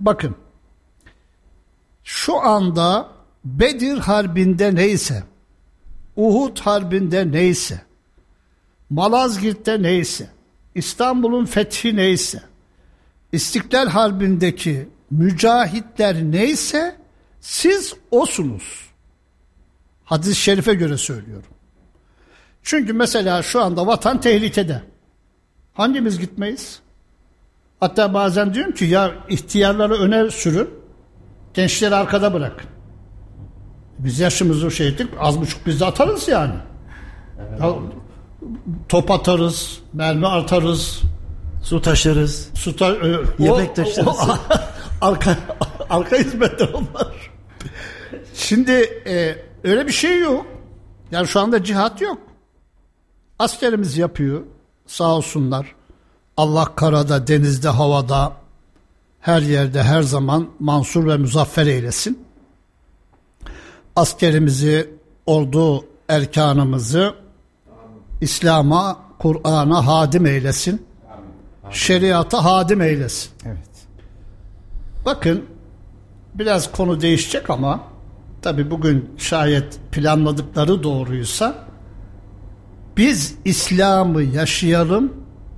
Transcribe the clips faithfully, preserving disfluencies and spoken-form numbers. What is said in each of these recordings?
Bakın, şu anda Bedir Harbi'nde neyse, Uhud Harbi'nde neyse, Malazgirt'te neyse, İstanbul'un fethi neyse, İstiklal Harbi'ndeki mücahitler neyse, siz osunuz. Hadis-i şerife göre söylüyorum. Çünkü mesela şu anda vatan tehlikede. Hangimiz gitmeyiz? Hatta bazen diyorum ki ya ihtiyarları öne sürün, gençleri arkada bırakın. Biz yaşımızı şey ettik, az buçuk biz de atarız yani. Evet. Ya, top atarız, mermi atarız, su taşırız, su ta- e, yemek o, taşırız. O, arka, arka hizmetler onlar. Şimdi e, öyle bir şey yok. Yani şu anda cihat yok. Askerimiz yapıyor, sağ olsunlar. Allah karada, denizde, havada, her yerde, her zaman mansur ve muzaffer eylesin. Askerimizi, ordu erkanımızı İslam'a, Kur'an'a hadim eylesin. Şeriata hadim eylesin. Evet. Bakın, biraz konu değişecek ama tabii bugün şayet planladıkları doğruysa biz İslam'ı yaşayalım,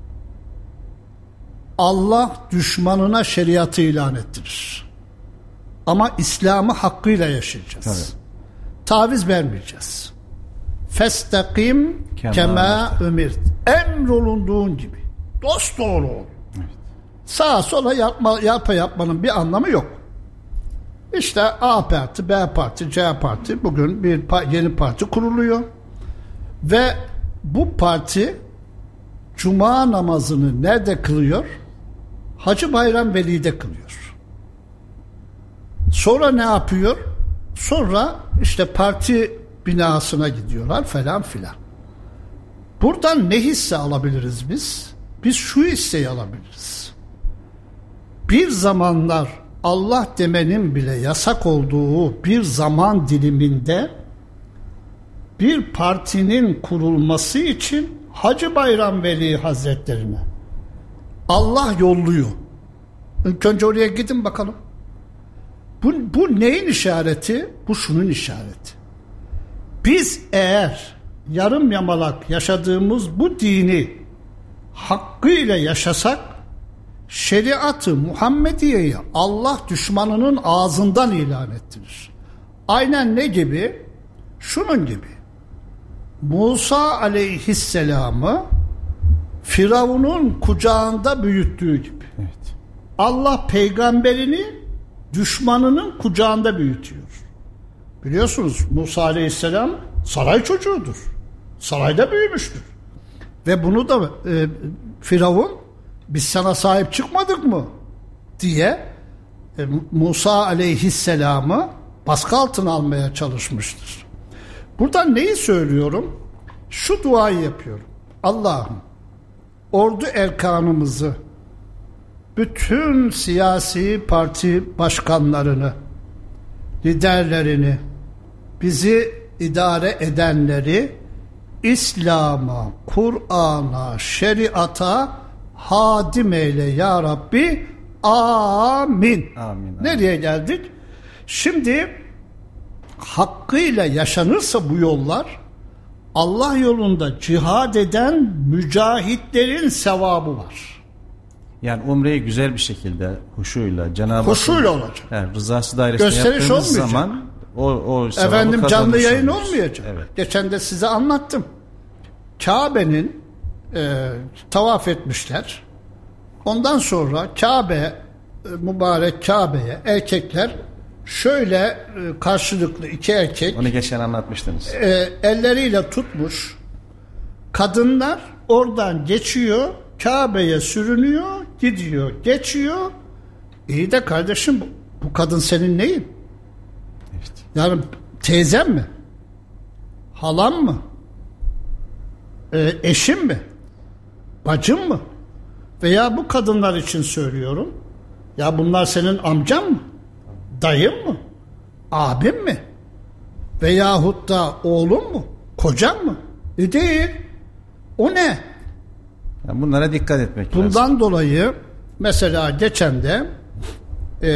Allah düşmanına şeriatı ilan ettirir. Ama İslam'ı hakkıyla yaşayacağız. Tabii. Taviz vermeyeceğiz. Festakim kema ümirt. Emrolunduğun gibi. Dosdoğru ol. Evet. Sağa sola yapma, yapa yapmanın bir anlamı yok. İşte A parti, B parti, C parti bugün bir yeni parti kuruluyor. Ve bu parti Cuma namazını nerede kılıyor? Hacı Bayram Veli'de kılıyor. Sonra ne yapıyor? Sonra işte parti binasına gidiyorlar falan filan. Buradan ne hisse alabiliriz biz? Biz şu hisseyi alabiliriz. Bir zamanlar Allah demenin bile yasak olduğu bir zaman diliminde bir partinin kurulması için Hacı Bayram Veli Hazretlerine Allah yolluyor. İlk önce oraya gidin bakalım. Bu, bu neyin işareti? Bu şunun işareti. Biz eğer yarım yamalak yaşadığımız bu dini hakkıyla yaşasak, şeriatı Muhammediye'yi Allah düşmanının ağzından ilan ettirir. Aynen ne gibi? Şunun gibi. Musa aleyhisselamı Firavun'un kucağında büyüttüğü gibi. Evet. Allah peygamberini düşmanının kucağında büyütüyor. Biliyorsunuz Musa aleyhisselam saray çocuğudur. Sarayda büyümüştür. Ve bunu da e, Firavun biz sana sahip çıkmadık mı diye e, Musa aleyhisselamı baskı altına almaya çalışmıştır. Buradan neyi söylüyorum? Şu duayı yapıyorum. Allah'ım, ordu erkanımızı, bütün siyasi parti başkanlarını, liderlerini, bizi idare edenleri İslam'a, Kur'an'a, şeriata hadim eyle ya Rabbi. Amin. Amin. Nereye geldik? Şimdi hakkıyla yaşanırsa bu yollar, Allah yolunda cihad eden mücahitlerin sevabı var. Yani umreyi güzel bir şekilde huşuyla, Cenab-ı huşuyla olacak. Yani rızası dairesinde gösteriş yaptığımız olmayacak. Zaman o, o efendim canlı yayın oluyoruz. olmayacak. Evet. Geçen de size anlattım. Kabe'nin e, tavaf etmişler. Ondan sonra Kabe, e, mübarek Kabe'ye erkekler şöyle e, karşılıklı iki erkek, onu geçen anlatmıştınız. E, elleriyle tutmuş. Kadınlar oradan geçiyor, Kabe'ye sürünüyor, gidiyor, geçiyor. İyi de kardeşim bu, bu kadın senin neyin? Evet. Yani teyzen mi? Halan mı? E, eşin mi? Bacın mı? Veya bu kadınlar için söylüyorum. Ya bunlar senin amcan mı? Dayın mı? Abin mi? Veyahut da oğlun mu? Kocan mı? E değil. O ne? Yani bunlara dikkat etmek Bundan lazım. dolayı mesela geçen de